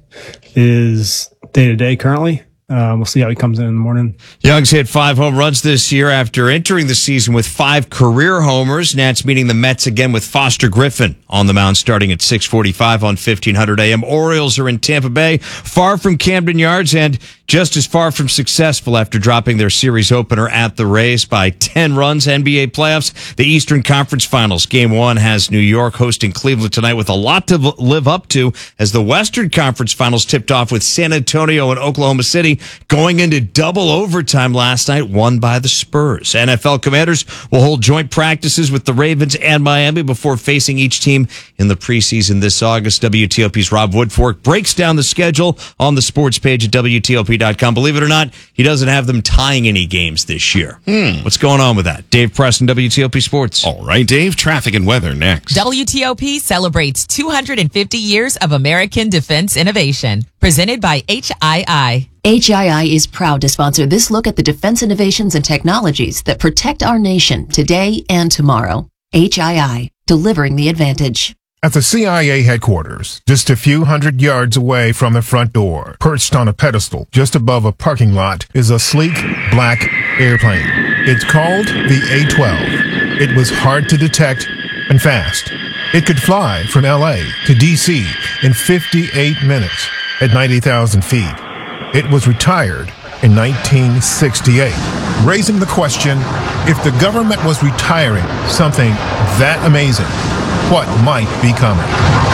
is day-to-day currently. We'll see how he comes in the morning.
Young's hit 5 home runs this year after entering the season with 5 career homers. Nats meeting the Mets again with Foster Griffin on the mound starting at 6:45 on 1500 AM. Orioles are in Tampa Bay, far from Camden Yards and just as far from successful after dropping their series opener at the Rays by 10 runs. NBA playoffs, the Eastern Conference Finals. Game 1 has New York hosting Cleveland tonight with a lot to live up to as the Western Conference Finals tipped off with San Antonio and Oklahoma City going into double overtime last night, won by the Spurs. NFL Commanders will hold joint practices with the Ravens and Miami before facing each team in the preseason this August. WTOP's Rob Woodfork breaks down the schedule on the sports page at WTOP.com. Believe it or not, he doesn't have them tying any games this year. What's going on with that? Dave Preston, WTOP Sports.
All right, Dave, traffic and weather next.
WTOP celebrates 250 years of American defense innovation. Presented by HII.
HII is proud to sponsor this look at the defense innovations and technologies that protect our nation today and tomorrow. HII, delivering the advantage.
At the CIA headquarters, just a few hundred yards away from the front door, perched on a pedestal just above a parking lot, is a sleek black airplane. It's called the A-12. It was hard to detect and fast. It could fly from LA to DC in 58 minutes at 90,000 feet. It was retired in 1968, raising the question, if the government was retiring something that amazing, what might be coming?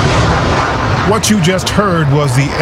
What you just heard was the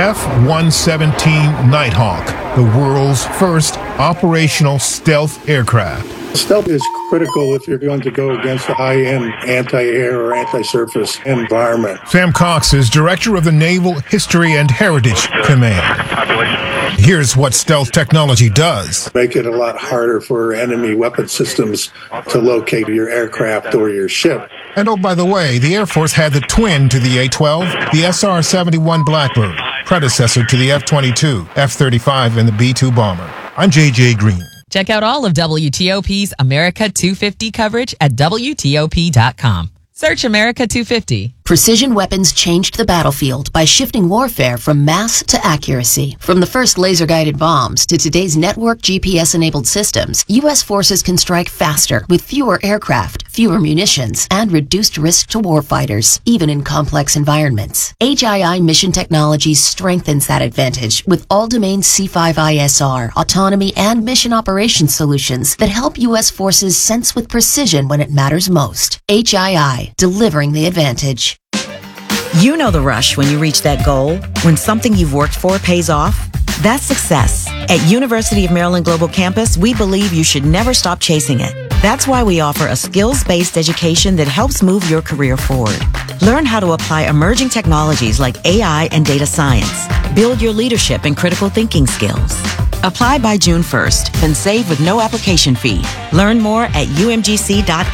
F-117 Nighthawk, the world's first operational stealth aircraft.
Stealth is critical if you're going to go against a high-end anti-air or anti-surface environment.
Sam Cox is director of the Naval History and Heritage Command. Here's what stealth technology does.
Make it a lot harder for enemy weapon systems to locate your aircraft or your ship.
And oh, by the way, the Air Force had the twin to the A-12, the SR-71 Blackbird, predecessor to the F-22, F-35, and the B-2 bomber. I'm J.J. Green.
Check out all of WTOP's America 250 coverage at WTOP.com. Search America 250.
Precision weapons changed the battlefield by shifting warfare from mass to accuracy. From the first laser-guided bombs to today's network GPS-enabled systems, U.S. forces can strike faster with fewer aircraft, fewer munitions, and reduced risk to warfighters, even in complex environments. HII Mission Technologies strengthens that advantage with all-domain C5ISR, autonomy, and mission operations solutions that help U.S. forces sense with precision when it matters most. HII, delivering the advantage.
You know the rush when you reach that goal, when something you've worked for pays off. That's success. At University of Maryland Global Campus, we believe you should never stop chasing it. That's why we offer a skills-based education that helps move your career forward. Learn how to apply emerging technologies like AI and data science. Build your leadership and critical thinking skills. Apply by June 1st and save with no application fee. Learn more at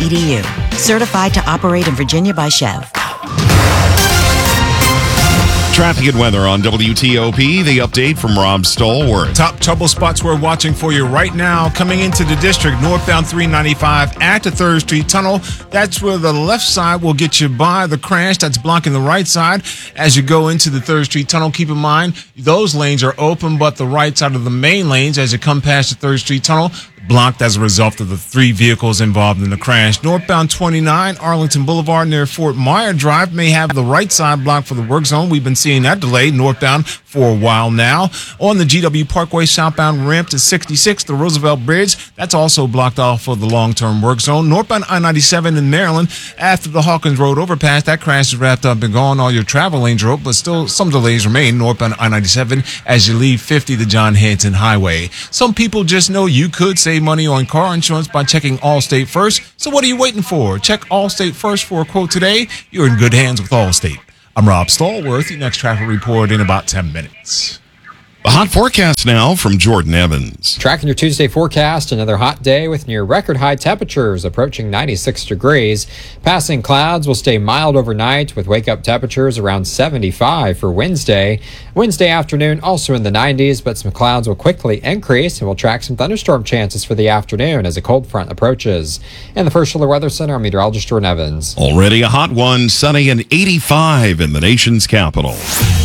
umgc.edu. Certified to operate in Virginia by Chev.
Traffic and weather on WTOP. The update from Rob Stallworth.
Top trouble spots we're watching for you right now. Coming into the district, northbound 395 at the 3rd Street Tunnel. That's where the left side will get you by the crash that's blocking the right side. As you go into the 3rd Street Tunnel, keep in mind those lanes are open, but the right side of the main lanes as you come past the 3rd Street Tunnel blocked as a result of the 3 vehicles involved in the crash. Northbound 29, Arlington Boulevard near Fort Myer Drive may have the right side blocked for the work zone. We've been seeing that delay northbound for a while now. On the GW Parkway southbound ramp to 66, the Roosevelt Bridge, that's also blocked off for the long-term work zone. Northbound I-97 in Maryland, after the Hawkins Road overpass, that crash is wrapped up and gone. All your travel lanes are open, but still some delays remain northbound I-97 as you leave 50 the John Hanson Highway. Some people just know you could save money on car insurance by checking Allstate First. So what are you waiting for? Check Allstate First for a quote today. You're in good hands with Allstate. I'm Rob Stallworth. Your next traffic report in about 10 minutes.
The hot forecast now from Jordan Evans.
Tracking your Tuesday forecast, another hot day with near record high temperatures approaching 96 degrees. Passing clouds will stay mild overnight with wake up temperatures around 75 for Wednesday. Wednesday afternoon also in the 90s, but some clouds will quickly increase and we'll track some thunderstorm chances for the afternoon as a cold front approaches. In the First Solar Weather Center, I'm meteorologist Jordan Evans.
Already a hot one, sunny and 85 in the nation's capital.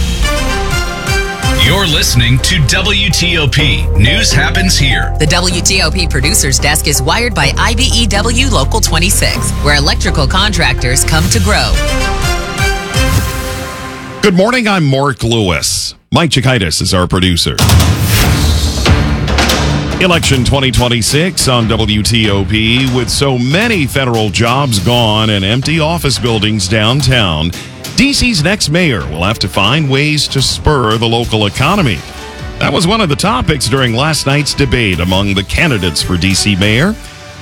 You're listening to WTOP. News happens here.
The WTOP Producers Desk is wired by IBEW Local 26, where electrical contractors come to grow.
Good morning, I'm Mark Lewis. Mike Chikaitis is our producer. Election 2026 on WTOP. With so many federal jobs gone and empty office buildings downtown, DC's next mayor will have to find ways to spur the local economy. That was one of the topics during last night's debate among the candidates for DC mayor.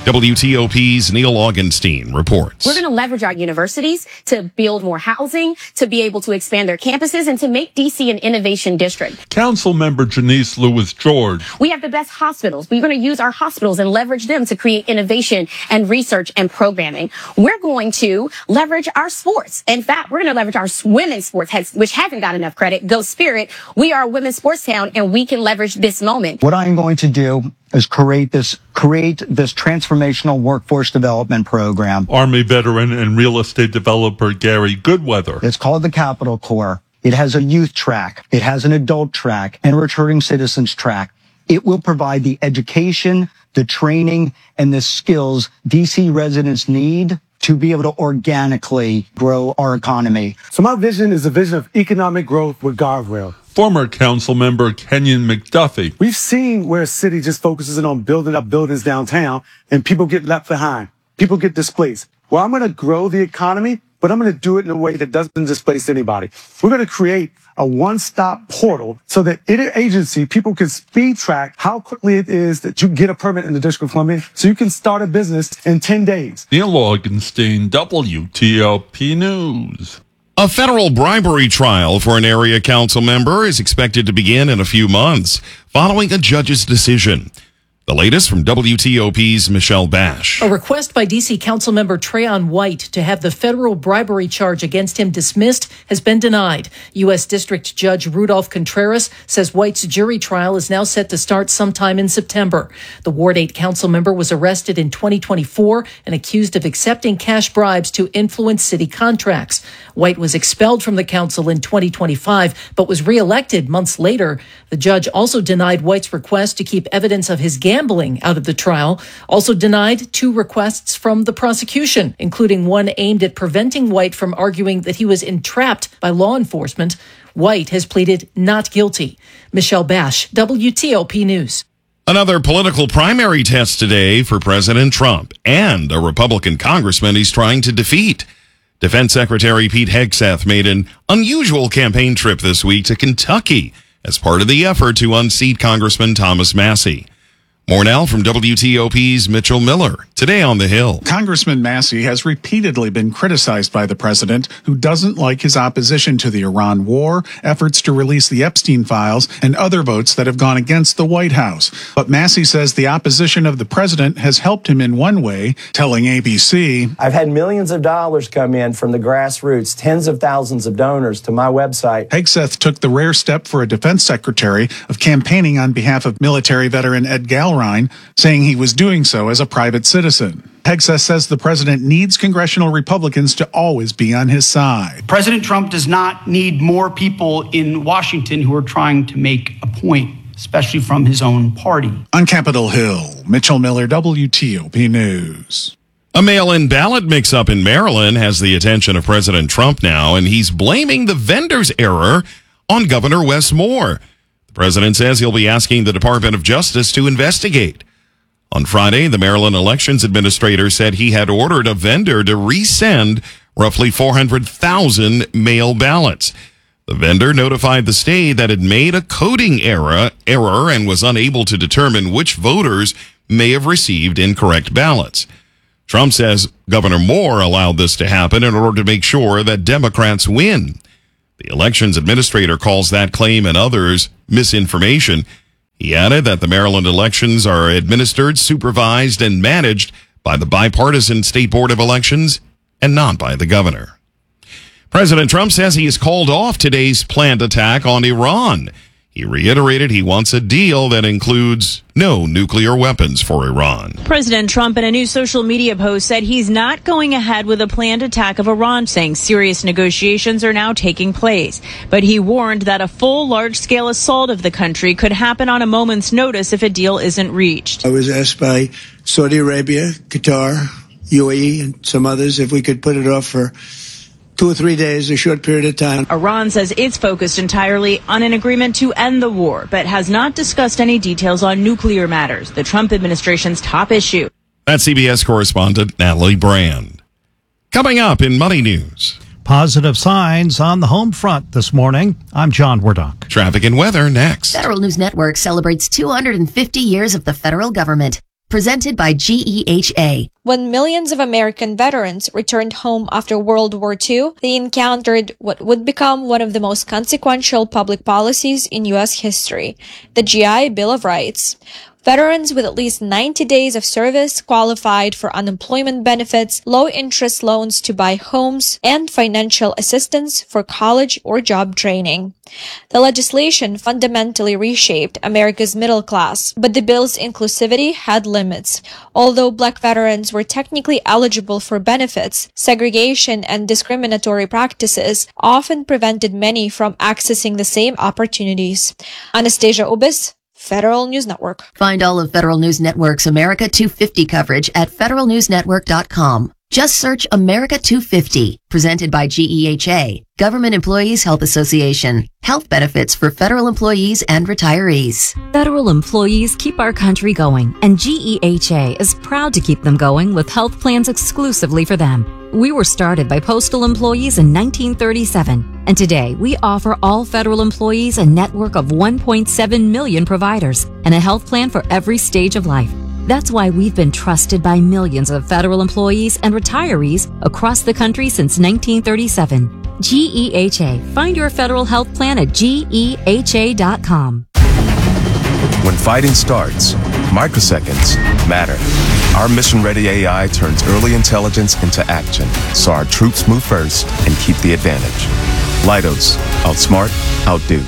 WTOP's Neil Augenstein reports.
We're going to leverage our universities to build more housing, to be able to expand their campuses, and to make DC an innovation district.
Councilmember Janice Lewis George.
We have the best hospitals. We're going to use our hospitals and leverage them to create innovation and research and programming. We're going to leverage our sports. In fact, we're going to leverage our women's sports, which haven't got enough credit. Go Spirit. We are a women's sports town, and we can leverage this moment.
What I'm going to do is create this transformational workforce development program.
Army veteran and real estate developer Gary Goodweather.
It's called the Capital Corps. It has a youth track. It has an adult track and a returning citizens track. It will provide the education, the training, and the skills DC residents need to be able to organically grow our economy.
So my vision is a vision of economic growth with guardrails.
Former council member Kenyon McDuffie.
We've seen where a city just focuses on building up buildings downtown and people get left behind. People get displaced. Well, I'm going to grow the economy, but I'm going to do it in a way that doesn't displace anybody. We're going to create a one-stop portal so that any agency, people can speed track how quickly it is that you get a permit in the District of Columbia so you can start a business in 10 days.
Neil Augenstein, WTOP News.
A federal bribery trial for an area council member is expected to begin in a few months following a judge's decision. The latest from WTOP's Michelle Bash.
A request by D.C. Councilmember Trayon White to have the federal bribery charge against him dismissed has been denied. U.S. District Judge Rudolph Contreras says White's jury trial is now set to start sometime in September. The Ward 8 councilmember was arrested in 2024 and accused of accepting cash bribes to influence city contracts. White was expelled from the council in 2025, but was reelected months later. The judge also denied White's request to keep evidence of his gambling out of the trial, also denied 2 requests from the prosecution, including one aimed at preventing White from arguing that he was entrapped by law enforcement. White has pleaded not guilty. Michelle Bash, WTOP News.
Another political primary test today for President Trump and a Republican congressman he's trying to defeat. Defense Secretary Pete Hegseth made an unusual campaign trip this week to Kentucky as part of the effort to unseat Congressman Thomas Massie. More now from WTOP's Mitchell Miller. Today on the Hill.
Congressman Massey has repeatedly been criticized by the president, who doesn't like his opposition to the Iran war, efforts to release the Epstein files, and other votes that have gone against the White House. But Massey says the opposition of the president has helped him in one way, telling ABC,
I've had millions of dollars come in from the grassroots, tens of thousands of donors to my website.
Hegseth took the rare step for a defense secretary of campaigning on behalf of military veteran Ed Gallagher, saying he was doing so as a private citizen. Hegseth says the president needs congressional Republicans to always be on his side.
President Trump does not need more people in Washington who are trying to make a point, especially from his own party.
On Capitol Hill, Mitchell Miller, WTOP News.
A mail-in ballot mix-up in Maryland has the attention of President Trump now, and he's blaming the vendor's error on Governor Wes Moore. The president says he'll be asking the Department of Justice to investigate. On Friday, the Maryland Elections Administrator said he had ordered a vendor to resend roughly 400,000 mail ballots. The vendor notified the state that it made a coding error and was unable to determine which voters may have received incorrect ballots. Trump says Governor Moore allowed this to happen in order to make sure that Democrats win. The elections administrator calls that claim and others misinformation. He added that the Maryland elections are administered, supervised, and managed by the bipartisan State Board of Elections and not by the governor. President Trump says he has called off today's planned attack on Iran. He reiterated he wants a deal that includes no nuclear weapons for Iran.
President Trump in a new social media post said he's not going ahead with a planned attack of Iran, saying serious negotiations are now taking place. But he warned that a full large-scale assault of the country could happen on a moment's notice if a deal isn't reached.
I was asked by Saudi Arabia, Qatar, UAE, and some others if we could put it off for 2 or 3 days, a short period of time.
Iran says it's focused entirely on an agreement to end the war, but has not discussed any details on nuclear matters, the Trump administration's top issue.
That's CBS correspondent Natalie Brand. Coming up in Money News.
Positive signs on the home front this morning. I'm John Wardock.
Traffic and weather next.
Federal News Network celebrates 250 years of the federal government. Presented by GEHA.
When millions of American veterans returned home after World War II, they encountered what would become one of the most consequential public policies in U.S. history, the GI Bill of Rights. Veterans with at least 90 days of service qualified for unemployment benefits, low-interest loans to buy homes, and financial assistance for college or job training. The legislation fundamentally reshaped America's middle class, but the bill's inclusivity had limits. Although Black veterans were technically eligible for benefits, segregation and discriminatory practices often prevented many from accessing the same opportunities. Anastasia Ubis, Federal News Network.
Find all of Federal News Network's America 250 coverage at federalnewsnetwork.com. Just search America 250, presented by GEHA, Government Employees Health Association. Health benefits for federal employees and retirees.
Federal employees keep our country going, and GEHA is proud to keep them going with health plans exclusively for them. We were started by postal employees in 1937, and today we offer all federal employees a network of 1.7 million providers and a health plan for every stage of life. That's why we've been trusted by millions of federal employees and retirees across the country since 1937. GEHA. Find your federal health plan at GEHA.com.
When fighting starts, microseconds matter. Our mission-ready AI turns early intelligence into action, so our troops move first and keep the advantage. Leidos. Outsmart, outdo.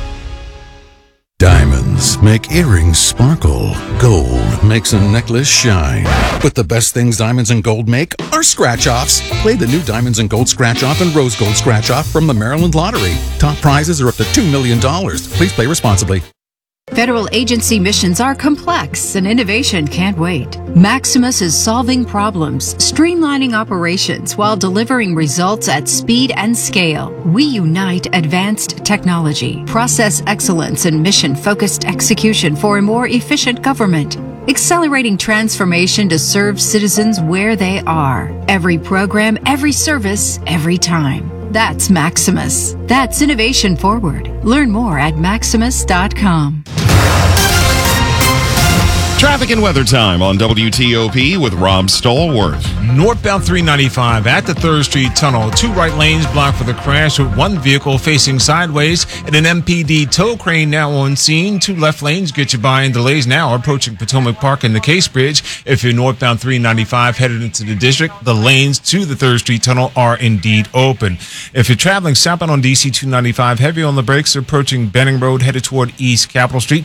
Diamonds make earrings sparkle. Gold makes a necklace shine. But the best things diamonds and gold make are scratch-offs. Play the new Diamonds and Gold Scratch-Off and Rose Gold Scratch-Off from the Maryland Lottery. Top prizes are up to $2 million. Please play responsibly.
Federal agency missions are complex and innovation can't wait. Maximus is solving problems, streamlining operations while delivering results at speed and scale. We unite advanced technology, process excellence, and mission-focused execution for a more efficient government. Accelerating transformation to serve citizens where they are. Every program, every service, every time. That's Maximus. That's innovation forward. Learn more at maximus.com.
Traffic and weather time on WTOP with Rob Stallworth.
Northbound 395 at the 3rd Street Tunnel. 2 right lanes blocked for the crash with 1 vehicle facing sideways and an MPD tow crane now on scene. 2 left lanes get you by and delays now approaching Potomac Park and the Case Bridge. If you're northbound 395 headed into the district, the lanes to the 3rd Street Tunnel are indeed open. If you're traveling southbound on DC 295, heavy on the brakes approaching Benning Road headed toward East Capitol Street.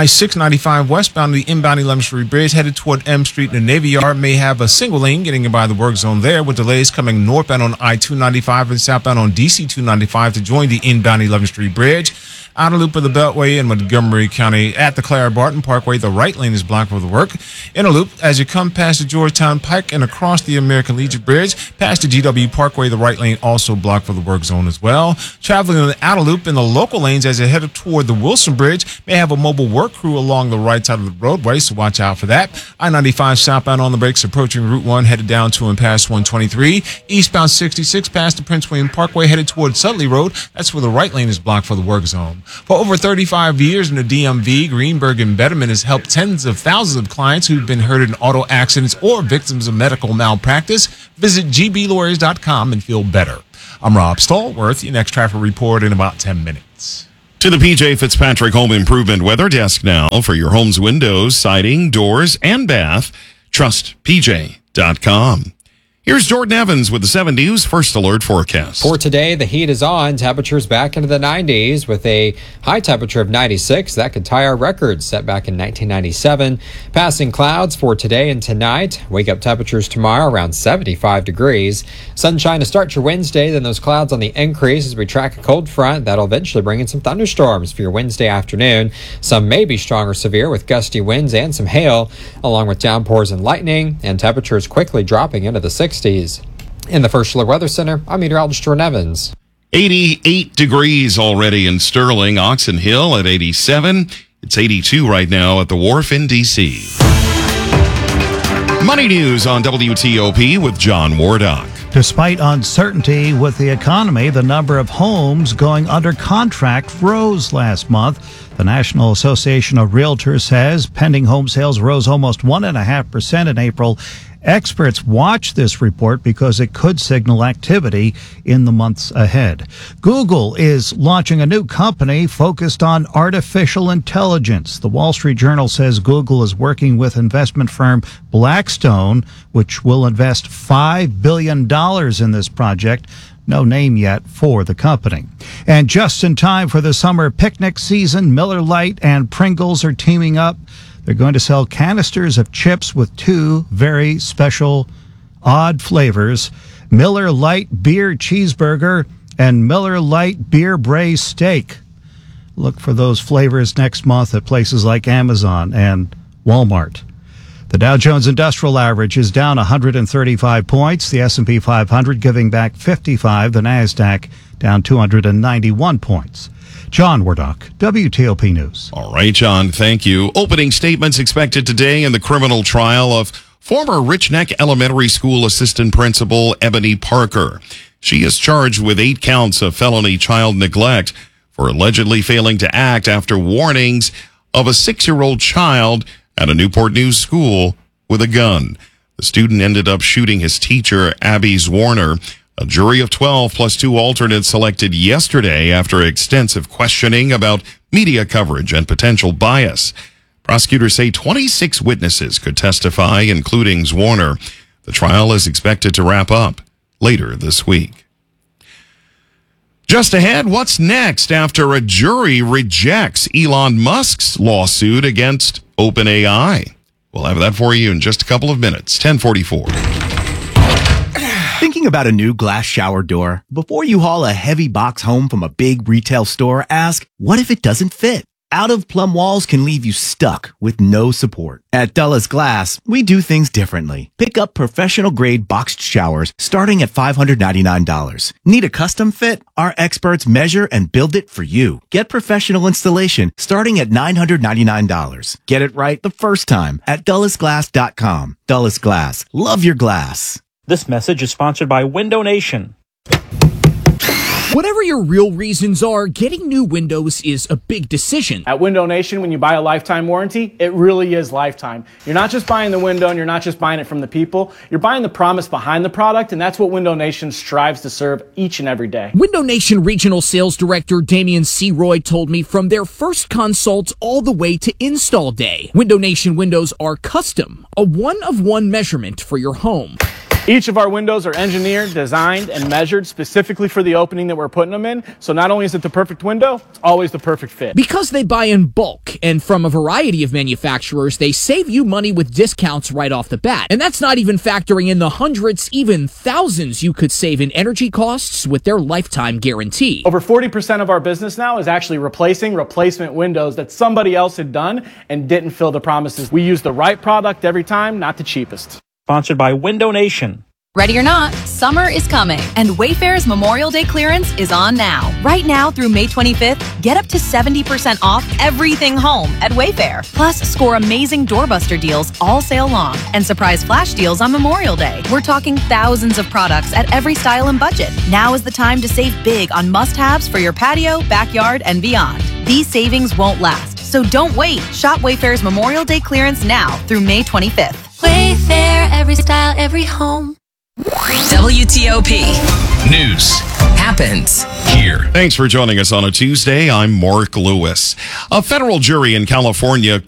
I-695 westbound the inbound 11th Street Bridge headed toward M Street and the Navy Yard may have a single lane getting by the work zone there with delays coming northbound on I-295 and southbound on DC 295 to join the inbound 11th Street Bridge. Outer loop of the Beltway in Montgomery County at the Clara Barton Parkway, the right lane is blocked for the work. Inner loop as you come past the Georgetown Pike and across the American Legion Bridge, past the GW Parkway, the right lane also blocked for the work zone as well. Traveling in the outer loop in the local lanes as you head toward the Wilson Bridge, may have a mobile work crew along the right side of the roadway, so watch out for that. I-95 southbound on the brakes approaching Route 1 headed down to and past 123. Eastbound 66 past the Prince William Parkway headed toward Sudley Road. That's where the right lane is blocked for the work zone. For over 35 years in the DMV, Greenberg and Betterman has helped tens of thousands of clients who've been hurt in auto accidents or victims of medical malpractice. Visit gblawyers.com and feel better. I'm Rob Stallworth, your next traffic report in about 10 minutes.
To the PJ Fitzpatrick Home Improvement Weather Desk now for your home's windows, siding, doors, and bath. Trust PJ.com. Here's Jordan Evans with the 7 News First Alert forecast.
For today, the heat is on. Temperatures back into the 90s with a high temperature of 96. That could tie our record set back in 1997. Passing clouds for today and tonight. Wake up temperatures tomorrow around 75 degrees. Sunshine to start your Wednesday, then those clouds on the increase as we track a cold front. That'll eventually bring in some thunderstorms for your Wednesday afternoon. Some may be strong or severe with gusty winds and some hail, along with downpours and lightning, and temperatures quickly dropping into the 60s. In the First Alert Weather Center, I'm meteorologist Jordan Evans.
88 degrees already in Sterling, Oxon Hill at 87. It's 82 right now at the Wharf in D.C. Money News on WTOP with John Wardock.
Despite uncertainty with the economy, the number of homes going under contract rose last month. The National Association of Realtors says pending home sales rose almost 1.5% in April. Experts watch this report because it could signal activity in the months ahead. Google is launching a new company focused on artificial intelligence. The Wall Street Journal says Google is working with investment firm Blackstone, which will invest $5 billion in this project. No name yet for the company. And just in time for the summer picnic season, Miller Lite and Pringles are teaming up. They're going to sell canisters of chips with 2 very special, odd flavors, Miller Lite Beer Cheeseburger and Miller Lite Beer Braised Steak. Look for those flavors next month at places like Amazon and Walmart. The Dow Jones Industrial Average is down 135 points. The S&P 500 giving back 55. The NASDAQ down 291 points. John Wardock, WTOP News.
All right, John, thank you. Opening statements expected today in the criminal trial of former Rich Neck Elementary School assistant principal Ebony Parker. She is charged with 8 counts of felony child neglect for allegedly failing to act after warnings of a 6-year-old child at a Newport News school with a gun. The student ended up shooting his teacher, Abby Zwarner. A jury of 12 plus 2 alternates selected yesterday after extensive questioning about media coverage and potential bias. Prosecutors say 26 witnesses could testify, including Zwarner. The trial is expected to wrap up later this week. Just ahead, what's next after a jury rejects Elon Musk's lawsuit against OpenAI? We'll have that for you in just a couple of minutes. 10:44.
Thinking about a new glass shower door? Before you haul a heavy box home from a big retail store, ask, what if it doesn't fit? Out-of-plumb walls can leave you stuck with no support. At Dulles Glass, we do things differently. Pick up professional-grade boxed showers starting at $599. Need a custom fit? Our experts measure and build it for you. Get professional installation starting at $999. Get it right the first time at DullesGlass.com. Dulles Glass. Love your glass.
This message is sponsored by Window Nation. Whatever your real reasons are, getting new windows is a big decision.
At Window Nation, when you buy a lifetime warranty, it really is lifetime. You're not just buying the window and you're not just buying it from the people. You're buying the promise behind the product, and that's what Window Nation strives to serve each and every day.
Window Nation Regional Sales Director Damian C. Roy told me from their first consult all the way to install day, Window Nation windows are custom, a one-of-one measurement for your home.
Each of our windows are engineered, designed, and measured specifically for the opening that we're putting them in. So not only is it the perfect window, it's always the perfect fit.
Because they buy in bulk and from a variety of manufacturers, they save you money with discounts right off the bat. And that's not even factoring in the hundreds, even thousands you could save in energy costs with their lifetime guarantee.
Over 40% of our business now is actually replacing replacement windows that somebody else had done and didn't fill the promises. We use the right product every time, not the cheapest.
Sponsored by Window Nation.
Ready or not, summer is coming, and Wayfair's Memorial Day clearance is on now. Right now through May 25th, get up to 70% off everything home at Wayfair. Plus, score amazing doorbuster deals all sale long and surprise flash deals on Memorial Day. We're talking thousands of products at every style and budget. Now is the time to save big on must-haves for your patio, backyard, and beyond. These savings won't last, so don't wait. Shop Wayfair's Memorial Day clearance now through May 25th.
Wayfair, every style, every home.
WTOP.
News
happens
here. Thanks for joining us on a Tuesday. I'm Mark Lewis. A federal jury in California